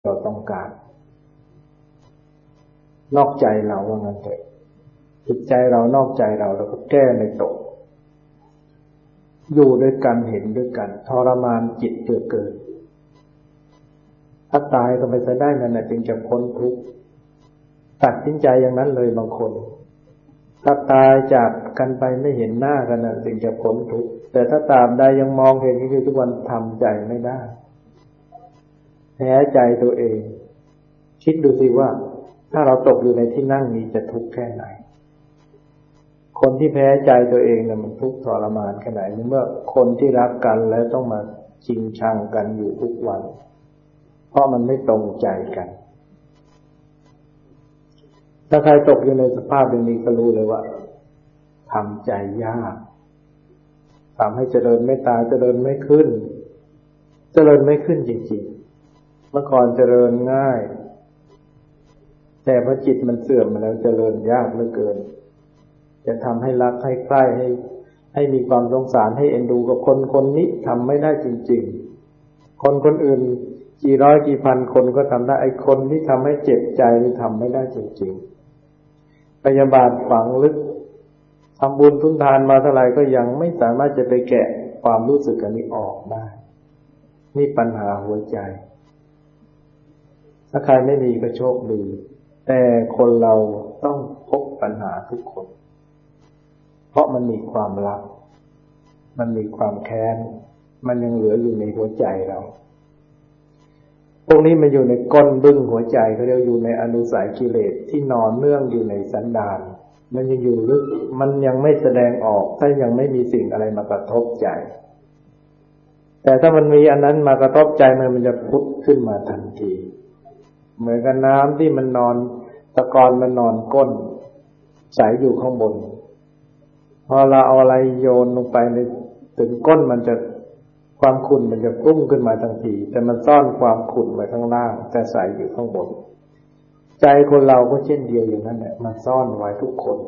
เราต้องการนอกใจเราว่างั้นเถอะจิตใจเรานอกใจเราก็แก้ไม่ตกอยู่ด้วยกันเห็นด้วยกันทรมานจิตเหลือเกินถ้าตายก็ไม่ได้นั่นแหละจึงจะพ้นทุกข์ตัดสินใจอย่างนั้นเลยบางคนถ้าตายจากกันไปไม่เห็นหน้ากันนั่นจึงจะพ้นทุกข์แต่ถ้าตราบใดยังมองเห็นกันอยู่ทุกวันทำใจไม่ได้แพ้ใจตัวเองคิดดูสิว่าถ้าเราตกอยู่ในที่นั่งนี้จะทุกข์แค่ไหนคนที่แพ้ใจตัวเองเนี่ยมันทุกข์ทรมานแค่ไหนเมื่อคนที่รักกันแล้วต้องมาชิงชังกันอยู่ทุกวันเพราะมันไม่ตรงใจกันถ้าใครตกอยู่ในสภาพอย่างนี้ก็รู้เลยว่าทำใจยากทำให้เจริญเมตตาเจริญไม่ขึ้นจริงๆเมื่อก่อนเจริญง่ายแต่พอจิตมันเสื่อมมาแล้วเจริญยากเหลือเกินจะทำให้รักให้ใคร่ให้มีความสงสารให้เอ็นดูกับคนนี้ทำไม่ได้จริงๆคนอื่นกี่ร้อยกี่พันคนก็ทำได้ไอ้คนที่ทำให้เจ็บใจนี่ทำไม่ได้จริงๆพยาบาทฝังลึกทำบุญทุนทานมาเท่าไหร่ก็ยังไม่สามารถจะไปแกะความรู้สึกอันนี้ออกได้นี่ปัญหาหัวใจถ้าใครไม่มีก็โชคดีแต่คนเราต้องพบปัญหาทุกคนเพราะมันมีความรักมันมีความแค้นมันยังเหลืออยู่ในหัวใจเราพวกนี้มันอยู่ในก้นบึ้งหัวใจเขาเรียกอยู่ในอนุสัยกิเลสที่นอนเนื่องอยู่ในสันดานมันยังอยู่ลึกมันยังไม่แสดงออกถ้ายังไม่มีสิ่งอะไรมากระทบใจแต่ถ้ามันมีอันนั้นมากระทบใจมันจะพุทธขึ้นมาทันทีเหมือนกับน้ำที่มันนอนตะกอนมันนอนก้นใสอยู่ข้างบนพอเราเอาอะไรโยนลงไปในถึงก้นมันจะความขุ่นมันจะพุ่งขึ้นมาทันทีแต่มันซ่อนความขุ่นไว้ข้างล่างแต่ใสอยู่ข้างบนใจคนเราก็เช่นเดียวอย่างนั้นแหละมันซ่อนไว้ทุกคน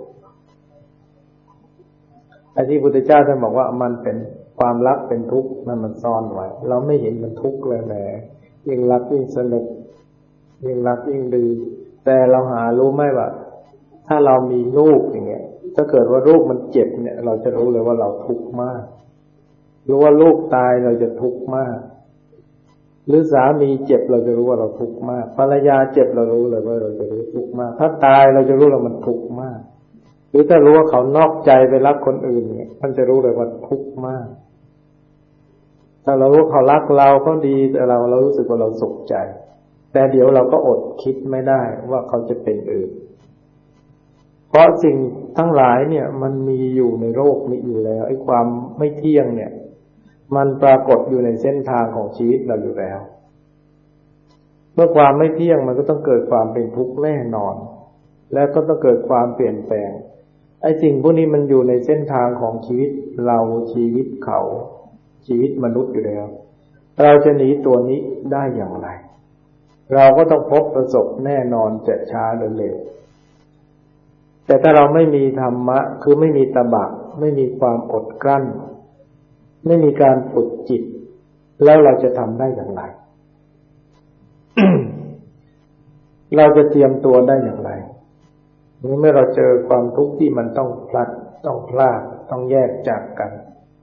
ไอ้ที่พุทธเจ้าท่านบอกว่ามันเป็นความรักเป็นทุกข์นั่นมันซ่อนไว้เราไม่เห็นมันทุกข์เลยแหละยิ่งรักยิ่งสนุกยิ่งรักยิ่งดีแต่เราหารู้ไหมว่าถ้าเรามีลูกอย่างเงี้ยถ้าเกิดว่าลูกมันเจ็บเนี่ยเราจะรู้เลยว่าเราทุกข์มากรู้ว่าลูกตายเราจะทุกข์มากหรือสามีเจ็บเราจะรู้ว่าเราทุกข์มากภรรยาเจ็บเรารู้เลยว่าเราจะรู้ทุกข์มากถ้าตายเราจะรู้ว่ามันทุกข์มากหรือถ้ารู้ว่าเขานอกใจไปรักคนอื่นเนี่ยมันจะรู้เลยว่าทุกข์มากถ้าเรารู้เขารักเราเขาดีแต่เรารู้สึกว่าเราสุขใจแต่เดี๋ยวเราก็อดคิดไม่ได้ว่าเขาจะเป็นอื่นเพราะสิ่งทั้งหลายเนี่ยมันมีอยู่ในโลกนี้อยู่แล้วไอ้ความไม่เที่ยงเนี่ยมันปรากฏอยู่ในเส้นทางของชีวิตเราอยู่แล้วเมื่อความไม่เที่ยงมันก็ต้องเกิดความเป็นทุกข์แน่นอนแล้วก็ต้องเกิดความเปลี่ยนแปลงไอ้สิ่งพวกนี้มันอยู่ในเส้นทางของชีวิตเราชีวิตเขาชีวิตมนุษย์อยู่แล้วเราจะหนีตัวนี้ได้อย่างไรเราก็ต้องพบประสบแน่นอนจะช้าหรือเร็วแต่ถ้าเราไม่มีธรรมะคือไม่มีตบะไม่มีความอดกลั้นไม่มีการฝึกจิตแล้วเราจะทำได้อย่างไร เราจะเตรียมตัวได้อย่างไรเมื่อเราเจอความทุกข์ที่มันต้องพลัดต้องพลาดต้องแยกจากกัน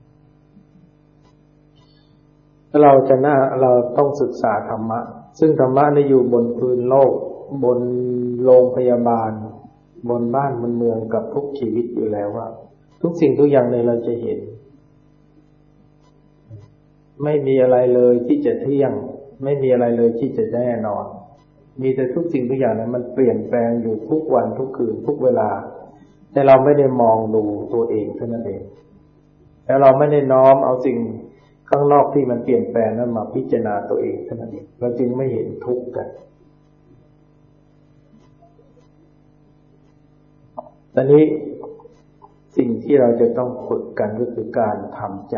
เราต้องศึกษาธรรมะซึ่งธรรมะนี่อยู่บนพื้นโลกบนโรงพยาบาลบนบ้านบนเมืองกับทุกชีวิตอยู่แล้วว่าทุกสิ่งทุกอย่างในเราจะเห็นไม่มีอะไรเลยที่จะเที่ยงไม่มีอะไรเลยที่จะแน่นอนมีแต่ทุกสิ่งทุกอย่างนั้นมันเปลี่ยนแปลงอยู่ทุกวันทุกคืนทุกเวลาแต่เราไม่ได้มองดูตัวเองเท่านั้นเองแล้วเราไม่ได้น้อมเอาสิ่งข้างนอกที่มันเปลี่ยนแปลงนั้นมาพิจารณาตัวเองเท่านั้นเองเราจึงไม่เห็นทุกข์กันตอนนี้สิ่งที่เราจะต้องฝึกกันก็คือการทำใจ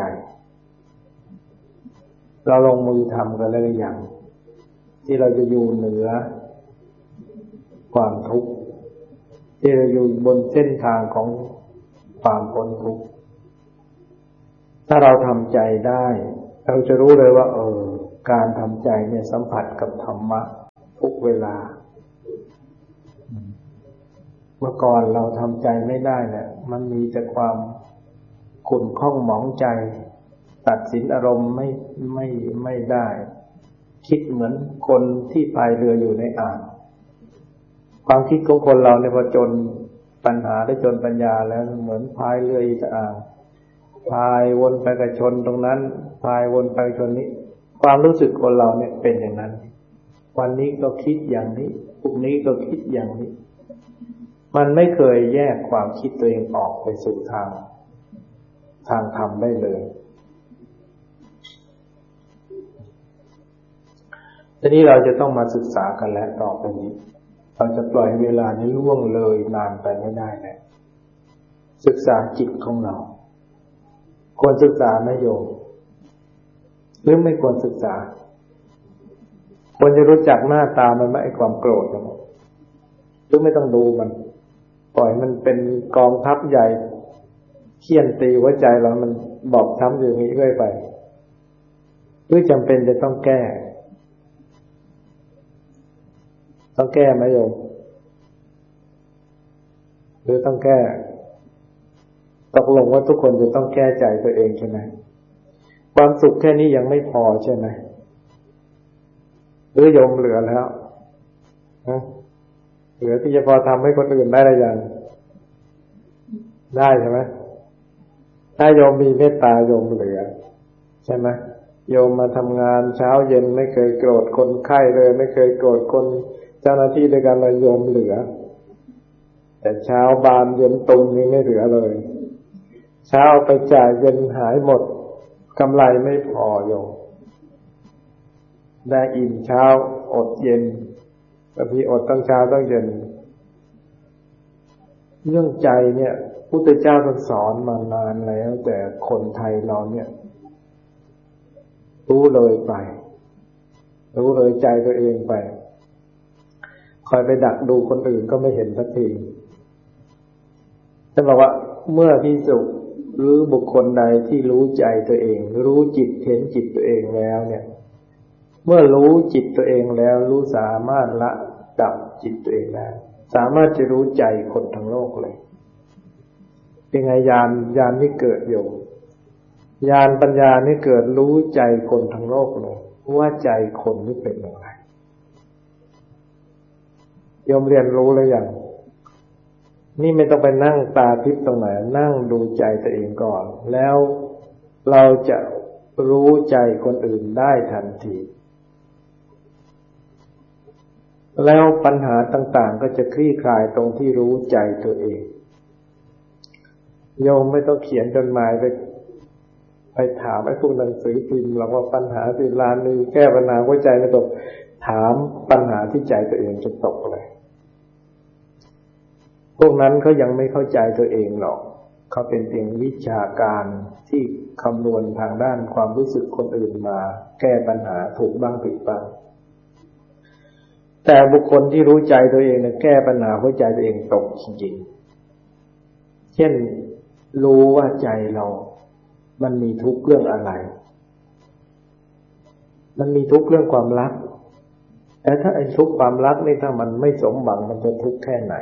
เราลงมือทำกันแล้วหรือยังที่เราจะอยู่เหนือความทุกข์ที่เราอยู่บนเส้นทางของความพ้นทุกข์ถ้าเราทำใจได้เราจะรู้เลยว่าการทำใจเนี่ยสัมผัสกับธรรมะเวลาเมื่อก่อนเราทำใจไม่ได้เนี่ยมันมีแต่ความขุ่นข้องหมองใจตัดสินอารมณ์ไม่ได้คิดเหมือนคนที่พายเรืออยู่ในอ่างความคิดของคนเราเนี่ยพอจนปัญหาได้จนปัญญาแล้วเหมือนพายเรืออยู่ในอ่างพายวนไปกับชนตรงนั้นพายวนไปชนนี้ความรู้สึกคนเราเนี่ยเป็นอย่างนั้นวันนี้ก็คิดอย่างนี้พรุ่งนี้ก็คิดอย่างนี้มันไม่เคยแยกความคิดตัวเองออกไปสู่ทางธรรมได้เลยทีนี้เราจะต้องมาศึกษากันแล้วต่อไปนี้เราจะปล่อยเวลานี้ล่วงเลยนานไปไม่ได้แล้วศึกษาจิตของเราควรศึกษาไหมโยมหรือไม่ควรศึกษาควรจะรู้จักหน้าตามันไหมไอ้ความโกรธมันหรือไม่ต้องดูมันปล่อยมันเป็นกองทัพใหญ่เคี่ยนตีหัวใจเรามันบอบช้ำอยู่อย่างนี้เรื่อยไปหรือจำเป็นจะต้องแก้ไหมโยมหรือต้องแก้ตกลงว่าทุกคนจะต้องแก้ใจตัวเองใช่ไหมความสุขแค่นี้ยังไม่พอใช่ไหมหรือโยมเหลือแล้วเหลือที่จะพอทำให้คนอื่นได้หรือยังได้ใช่ไหมถ้าโยมมีเมตตาโยมเหลือใช่ไหมโยมมาทำงานเช้าเย็นไม่เคยโกรธคนไข้เลยไม่เคยโกรธคนเจ้าหน้าที่ด้วยกันเลยโยมเหลือแต่เช้าบานเย็นตุงนี่ไม่เหลือเลยเช้าไปจ่ายเย็นหายหมดกำไรไม่พอโยมได้อิ่มเช้าอดเย็นบางทีอดตั้งเช้าตั้งเย็นเรื่องใจเนี่ยพุทธเจ้าท่านสอนมานานแล้วแต่คนไทยเราเนี่ยรู้เลยไปรู้เลยใจตัวเองไปคอยไปดักดูคนอื่นก็ไม่เห็นสักทีท่านบอกว่าเมื่อภิกษุหรือบุคคลใดที่รู้ใจตัวเองรู้จิตเห็นจิตตัวเองแล้วเนี่ยเมื่อรู้จิตตัวเองแล้วรู้สามารถละดับจิตตัวเองได้สามารถจะรู้ใจคนทั้งโลกเลยเป็นไงญาณนี่เกิดอยู่ญาณปัญญานี่เกิดรู้ใจคนทั้งโลกเลยว่าใจคนนี่เป็นอย่างไรโยมเรียนรู้แล้วยังนี่ไม่ต้องไปนั่งตาทิพย์ตรงไหนนั่งดูใจตัวเองก่อนแล้วเราจะรู้ใจคนอื่นได้ทันทีแล้วปัญหาต่างๆก็จะคลี่คลายตรงที่รู้ใจตัวเองโยมไม่ต้องเขียนจดหมายไปถามไอ้พวกหนังสือพิมพ์หรอกว่าปัญหาที่ร้านนี้แก้ปัญหาหัวใจไม่ตกถามปัญหาที่ใจตัวเองจะตกเลยพวกนั้นเขายังไม่เข้าใจตัวเองหรอกเขาเป็นเพียงวิชาการที่คำนวณทางด้านความรู้สึกคนอื่นมาแก้ปัญหาถูกบ้างผิดบ้างแต่บุคคลที่รู้ใจตัวเองเนี่ยแก้ปัญหาหัวใจตัวเองตกจริงๆเช่นรู้ว่าใจเรามันมีทุกข์เรื่องอะไรมันมีทุกข์เรื่องความรักแต่ถ้าไอ้ทุกข์ความรักนี่ถ้ามันไม่สมหวังมันจะทุกข์แค่ไหน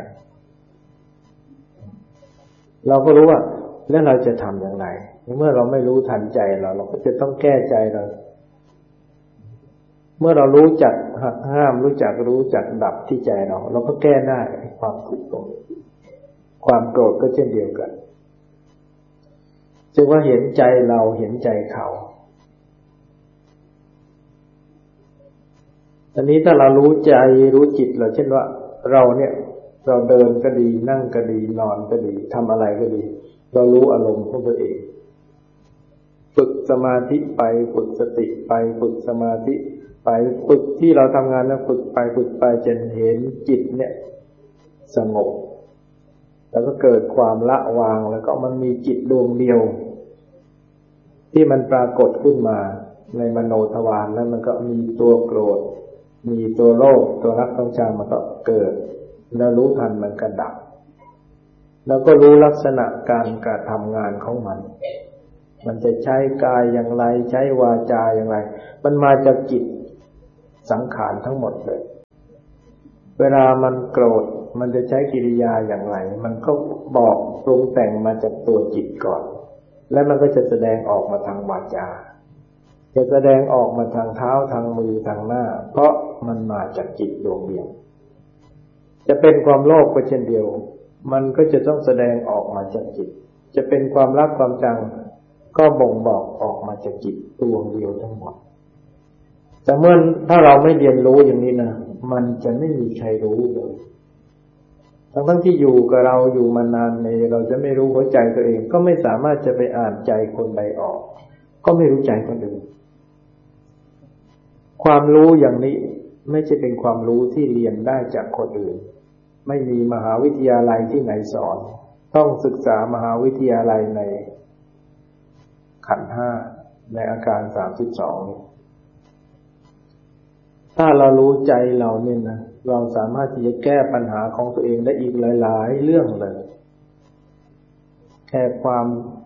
เราก็รู้ว่าแล้วเราจะทำอย่างไรเมื่อเราไม่รู้ทันใจเราก็จะต้องแก้ใจเราเมื่อเรารู้จักหักห้ามรู้จักดับที่ใจเราก็แก้ได้ความทุกข์ตรงนี้ความโกรธก็เช่นเดียวกันจึงว่าเห็นใจเราเห็นใจเขาอันนี้ถ้าเรารู้ใจรู้จิตเราเช่นว่าเราเนี่ยเราเดินก็ดีนั่งก็ดีนอนก็ดีทำอะไรก็ดีเรารู้อารมณ์ของตัวเองฝึกสมาธิไปฝึกสติไปฝึกสมาธิไปฝึกที่เราทำงานแล้วฝึกไปจนเห็นจิตเนี่ยสงบแล้วก็เกิดความละวางแล้วก็มันมีจิตดวงเดียวที่มันปรากฏขึ้นมาในมโนทวารแล้วมันก็มีตัวโกรธมีตัวโลภตัวรักต้องชังมันก็เกิดแล้วรู้ทันมันก็ดับแล้วก็รู้ลักษณะการทำงานของมันจะใช้กายอย่างไรใช้วาจาอย่างไรมันมาจากจิตสังขารทั้งหมดเลยเวลามันโกรธมันจะใช้กิริยาอย่างไรมันก็บอกปรุงแต่งมาจากตัวจิตก่อนแล้วมันก็จะแสดงออกมาทางวาจาจะแสดงออกมาทางเท้าทางมือทางหน้าเพราะมันมาจากจิตดวงเดียวจะเป็นความโลภก็เช่นเดียวมันก็จะต้องแสดงออกมาจากจิตจะเป็นความรักความชังก็บ่งบอกออกมาจากจิตดวงเดียวทั้งหมดแต่เมื่อถ้าเราไม่เรียนรู้อย่างนี้นะมันจะไม่มีใครรู้เลยทั้งที่อยู่กับเราอยู่มานานในเราจะไม่รู้หัวใจตัวเองก็ไม่สามารถจะไปอ่านใจคนใดออกก็ไม่รู้ใจคนอื่นความรู้อย่างนี้ไม่ใช่เป็นความรู้ที่เรียนได้จากคนอื่นไม่มีมหาวิทยาลัยที่ไหนสอนต้องศึกษามหาวิทยาลัยในขันธ์ห้าในอาการ32นี้ถ้าเรารู้ใจเราเนี่ยนะเราสามารถที่จะแก้ปัญหาของตัวเองได้อีกหลายๆเรื่องเลยแค่ความ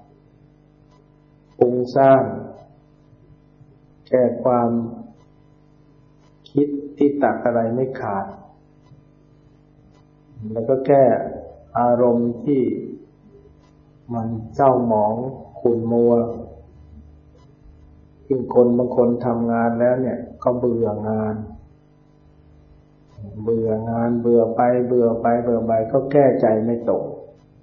ฟุ้งซ่านแค่ความคิดที่ตักอะไรไม่ขาดแล้วก็แก้อารมณ์ที่มันเศร้าหมองขุ่นมัวคนบางคนทำงานแล้วเนี่ยก็เบื่องานเบื่อไปก็แก้ใจไม่ตก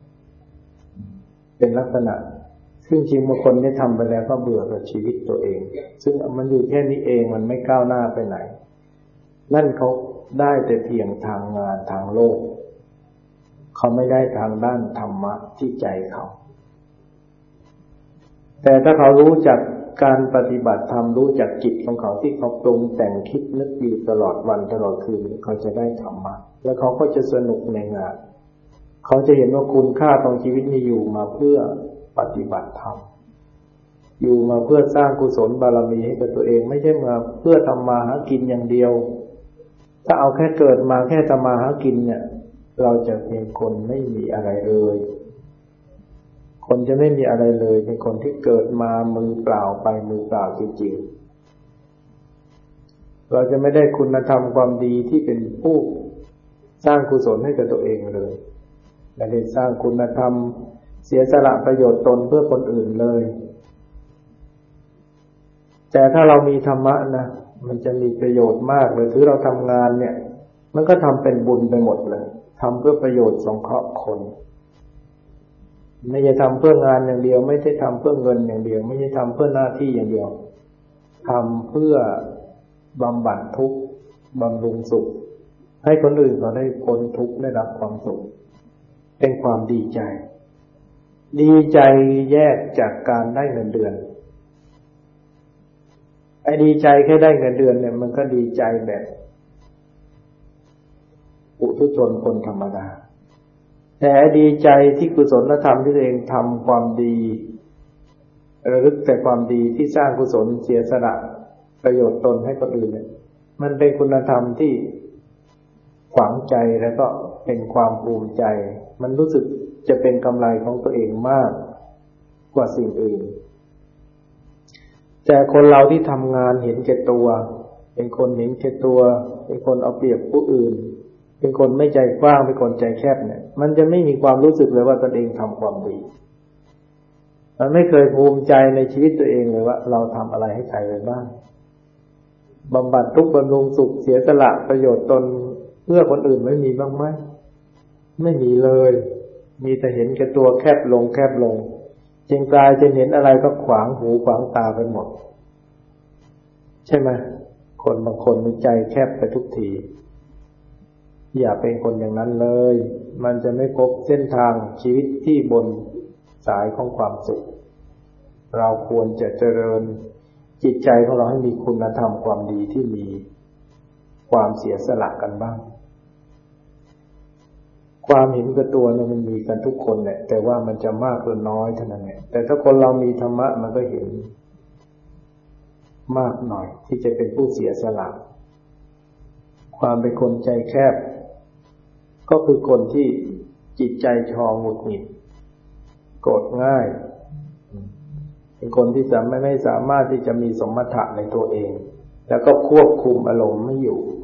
เป็นลักษณะซึ่งจริงบางคนได้ทำไปแล้วก็เบื่อกับชีวิตตัวเองซึ่งมันอยู่แค่นี้เองมันไม่ก้าวหน้าไปไหนนั่นเขาได้แต่เพียงทางงานทางโลกเขาไม่ได้ทางด้านธรรมะที่ใจเขาแต่ถ้าเขารู้จักการปฏิบัติธรรมรู้จักจิตของเขาที่เขาปรุงแต่งคิดนึกอยู่ตลอดวันตลอดคืนเขาจะได้ธรรมะแล้วเขาก็จะสนุกในงานเขาจะเห็นว่าคุณค่าของชีวิตนี้อยู่มาเพื่อปฏิบัติธรรมอยู่มาเพื่อสร้างกุศลบารมีให้กับตัวเองไม่ใช่มาเพื่อทำมาหากินอย่างเดียวถ้าเอาแค่เกิดมาแค่ทำมาหากินเนี่ยเราจะเป็นคนไม่มีอะไรเลยคนจะไม่มีอะไรเลยเป็นคนที่เกิดมามือเปล่าไปมือเปล่าจริงๆเราจะไม่ได้คุณธรรมความดีที่เป็นผู้สร้างกุศลให้กับตัวเองเลยไม่ได้สร้างคุณธรรมเสียสละประโยชน์ตนเพื่อคนอื่นเลยแต่ถ้าเรามีธรรมะนะมันจะมีประโยชน์มากเลยคือเราทำงานเนี่ยมันก็ทำเป็นบุญไปหมดเลยทำเพื่อประโยชน์สงเคราะห์คนไม่ใช่ทำเพื่องานอย่างเดียวไม่ใช่ทำเพื่อเงินอย่างเดียวไม่ใช่ทำเพื่อหน้าที่อย่างเดียวทำเพื่อบำบัดทุกข์บำรุงสุขให้คนอื่นเขาได้พ้นทุกข์ได้รับความสุขเป็นความดีใจแยกจากการได้เงินเดือนไอ้ดีใจแค่ได้เงินเดือนเนี่ยมันก็ดีใจแบบปุถุชนคนธรรมดาแต่ดีใจที่กุศลธรรมที่ตัวเองทำความดีระลึกแต่ความดีที่สร้างกุศลเสียสละประโยชน์ตนให้คนอื่นเนี่ยมันเป็นคุณธรรมที่ฝังใจแล้วก็เป็นความภูมิใจมันรู้สึกจะเป็นกำไรของตัวเองมากกว่าสิ่งอื่นแต่คนเราที่ทำงานเห็นแก่ตัวเป็นคนเห็นแก่ตัวเป็นคนเอาเปรียบผู้อื่นเป็นคนไม่ใจกว้างเป็นคนใจแคบเนี่ยมันจะไม่มีความรู้สึกเลยว่าตนเองทำความดีมันไม่เคยภูมิใจในชีวิตตัวเองเลยว่าเราทำอะไรให้ใครไปบ้างบำบัดทุกข์บำรุงสุขเสียสละประโยชน์ตนเพื่อคนอื่นไม่มีบ้างไหมไม่มีเลยมีแต่เห็นแก่ตัวแคบลงจึงกลายจะเห็นอะไรก็ขวางหูขวางตาไปหมดใช่ไหมคนบางคนมีใจแคบไปทุกทีอย่าเป็นคนอย่างนั้นเลยมันจะไม่พบเส้นทางชีวิตที่บนสายของความสุขเราควรจะเจริญจิตใจของเราให้มีคุณธรรมความดีที่มีความเสียสละกันบ้างความเห็นกับตัวเนี่ยมันมีกันทุกคนแหละแต่ว่ามันจะมากหรือน้อยเท่านั้นแหละแต่ถ้าคนเรามีธรรมะมันก็เห็นมากหน่อยที่จะเป็นผู้เสียสละความเป็นคนใจแคบก็คือคนที่จิตใจชอหงุดหงิดโกรธง่ายเป็นคนที่ไม่สามารถที่จะมีสมถะในตัวเองแล้วก็ควบคุมอารมณ์ไม่อยู่